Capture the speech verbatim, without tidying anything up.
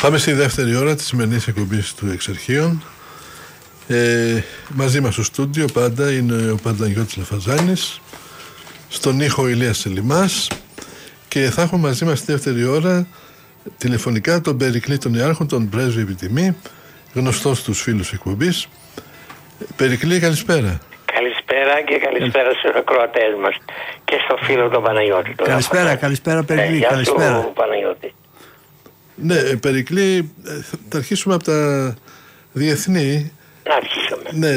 Πάμε στη δεύτερη ώρα της σημερινής εκπομπής του Εξαρχείων. Ε, μαζί μας στο στούντιο πάντα είναι ο Πανταγιώτης Λαφαζάνης, στον ήχο Ηλίας Σελιμάς, και θα έχουμε μαζί μας στη δεύτερη ώρα τηλεφωνικά τον Περικλή των Ιάρχων, τον πρέσβη επιτιμή, γνωστός στους φίλους εκπομπής. Περικλή, καλησπέρα. Καλησπέρα και καλησπέρα στους ακροατές μας και στο φίλο τον Παναγιώτη. Τον καλησπέρα, Αφανά. καλησπέρα Περικλή, Ε, καλησπέρα. Γεια σου, Παναγιώτη. Ναι, Περικλή, θα αρχίσουμε από τα διεθνή. Να αρχίσουμε. Ναι,